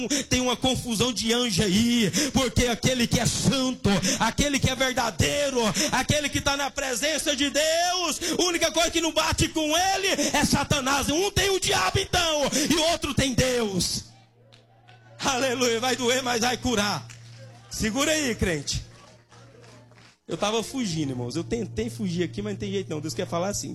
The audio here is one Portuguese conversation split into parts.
tem uma confusão de anjo aí, porque aquele que é santo, aquele que é verdadeiro, aquele que está na presença de Deus, a única coisa que não bate com ele é Satanás. Um tem o diabo então, e o outro tem Deus. Aleluia, vai doer, mas vai curar. Segura aí, crente. Eu estava fugindo, irmãos, eu tentei fugir aqui, mas não tem jeito não, Deus quer falar assim.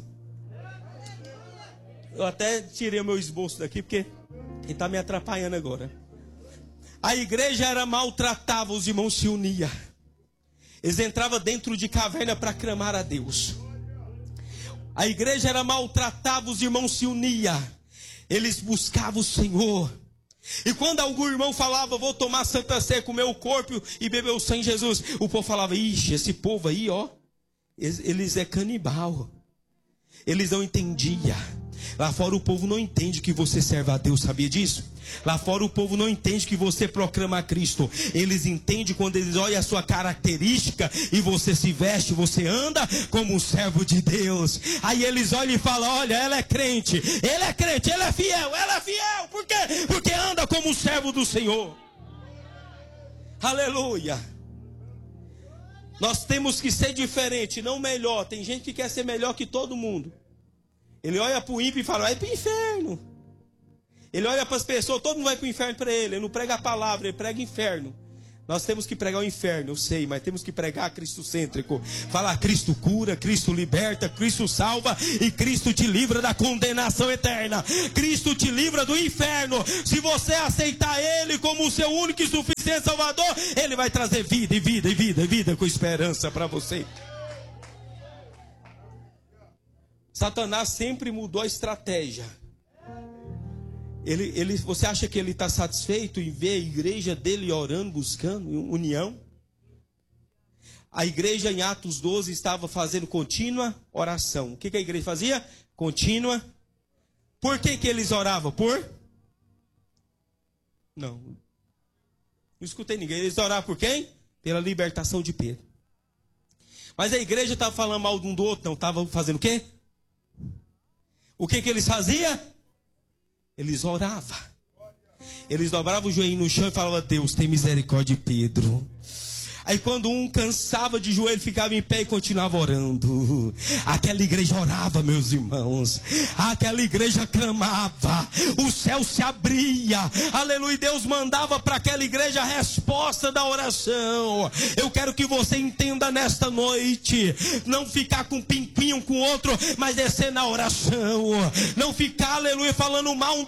Eu até tirei o meu esboço daqui, porque ele está me atrapalhando agora. A igreja era maltratada, os irmãos se uniam. Eles entravam dentro de caverna para clamar a Deus. A igreja era maltratada, os irmãos se uniam. Eles buscavam o Senhor. E quando algum irmão falava, vou tomar Santa Ceia, comer o corpo e beber o sangue de Jesus, o povo falava, ixi, esse povo aí, ó, eles é canibal. Eles não entendiam. Lá fora o povo não entende que você serve a Deus, sabia disso? Lá fora o povo não entende que você proclama a Cristo. Eles entendem quando eles olham a sua característica e você se veste, você anda como um servo de Deus. Aí eles olham e falam, olha, ela é crente, ele é crente, ele é fiel, ela é fiel. Por quê? Porque anda como um servo do Senhor. Aleluia. Nós temos que ser diferente, não melhor. Tem gente que quer ser melhor que todo mundo. Ele olha para o ímpio e fala, vai para o inferno. Ele olha para as pessoas, todo mundo vai para o inferno para ele. Ele não prega a palavra, ele prega inferno. Nós temos que pregar o inferno, eu sei, mas temos que pregar cristocêntrico. Falar Cristo cura, Cristo liberta, Cristo salva e Cristo te livra da condenação eterna. Cristo te livra do inferno. Se você aceitar Ele como o seu único e suficiente Salvador, Ele vai trazer vida e vida e vida e vida com esperança para você. Satanás sempre mudou a estratégia. Você acha que ele está satisfeito em ver a igreja dele orando, buscando união? A igreja em Atos 12 estava fazendo contínua oração. O que a igreja fazia? Contínua. Por que eles oravam? Não escutei ninguém. Eles oravam por quem? Pela libertação de Pedro. Mas a igreja estava falando mal de um do outro? Não, estava fazendo o quê? O que eles faziam? Eles oravam. Eles dobravam o joelho no chão e falavam, Deus, tem misericórdia de Pedro. Aí quando um cansava de joelho, ficava em pé e continuava orando. Aquela igreja orava, meus irmãos. Aquela igreja clamava. O céu se abria. Aleluia. Deus mandava para aquela igreja a resposta da oração. Eu quero que você entenda nesta noite. Não ficar com pinguinho com o outro, mas descer na oração. Não ficar, aleluia, falando mal um